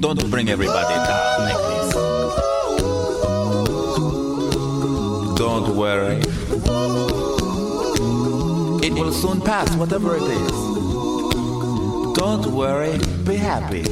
Don't bring everybody down like this. Don't worry. It will soon pass, whatever it is. Don't worry, be happy.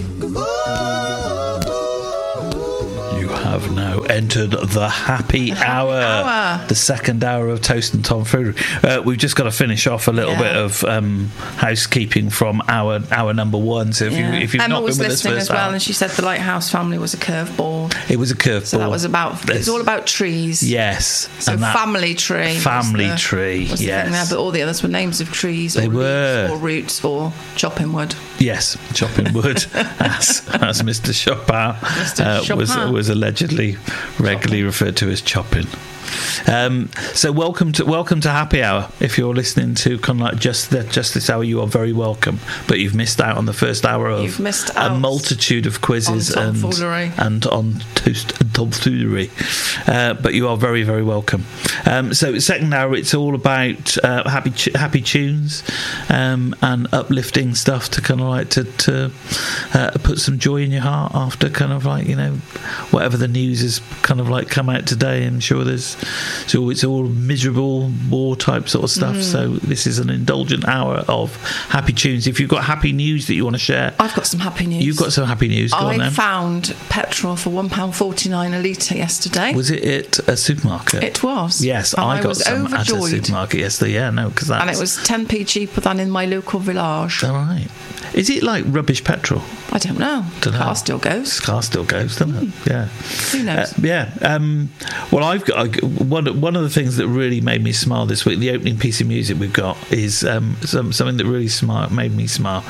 You have now entered the happy hour. The second hour of Toast and Tomfoolery. We've just got to finish off a little bit of housekeeping from our number one. So if you've Emma not was been with us listening for as this well, hour, and she said the Lighthouse Family was a curveball. it was a curveball. So that was it's all about trees. Yes. So family tree. Family tree. Was the thing there, but all the others were names of trees. They or were. Leaves or roots or chopping wood. Yes, chopping wood, as Mr. Chopin, was allegedly regularly referred to as chopping. So welcome to Happy Hour. If you're listening to kind of like just this hour, you are very welcome. But you've missed out on the first hour of a multitude of quizzes and on Toast and Tomfoolery. But you are very, very welcome. So second hour, it's all about happy tunes and uplifting stuff to kind of like to put some joy in your heart after kind of like, you know, whatever the news has kind of like come out today. I'm sure it's all miserable war type sort of stuff. So this is an indulgent hour of happy tunes. If you've got happy news that you want to share, I've got some happy news. You've got some happy news. Go on then. I found petrol for £1.49 a litre yesterday. Was it at a supermarket? It was. Yes, I got some overjoyed. At a supermarket yesterday. Yeah, no, because and it was 10p cheaper than in my local village. All right. Is it like rubbish petrol? I don't know. Car still goes. Car still goes, doesn't it? Yeah. Who knows? Well, I've got one of the things that really made me smile this week. The opening piece of music we've got is something that really made me smile.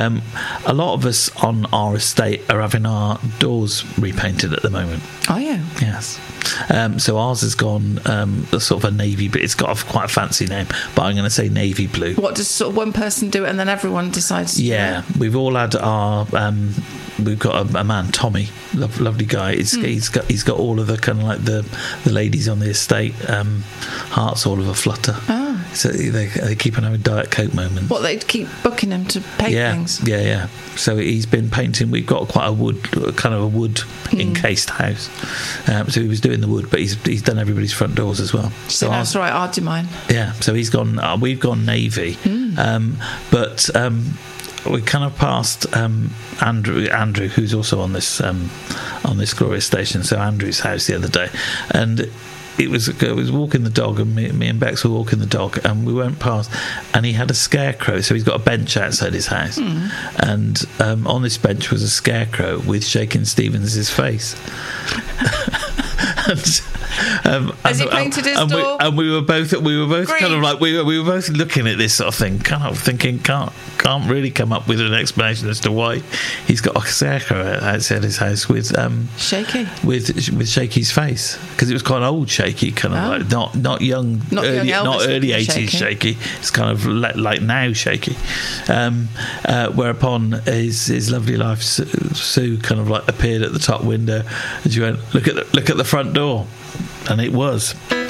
A lot of us on our estate are having our doors repainted at the moment. Are you? Yes. So ours has gone sort of a navy, but it's got quite a fancy name. But I'm going to say navy blue. What, does sort of one person do it and then everyone decides to do it? We've all had our. We've got a man, Tommy, lovely guy. He's got all of the kind of like the ladies on the estate hearts all of a flutter. Oh. So they keep on having Diet Coke moments. What, they keep booking him to paint things? Yeah. So he's been painting. We've got quite a wood encased house. So he was doing the wood, but he's done everybody's front doors as well. So that's right. I'll do mine. Yeah. So he's gone. We've gone navy, but. We kind of passed Andrew, who's also on this glorious station. So Andrew's house the other day, and I was walking the dog, and me and Bex were walking the dog, and we went past, and he had a scarecrow. So he's got a bench outside his house, and on this bench was a scarecrow with Shakin' Stevens' face. Has he painted his door? We were both green? kind of like we were both looking at this sort of thing, kind of thinking can't really come up with an explanation as to why he's got a scarecrow outside his house with Shaky with Shaky's face, because it was quite old Shaky, kind of like not young, not early 80s Shaky. It's kind of like now Shaky. Whereupon his lovely wife Sue kind of like appeared at the top window, and she went, look at the front door. And it was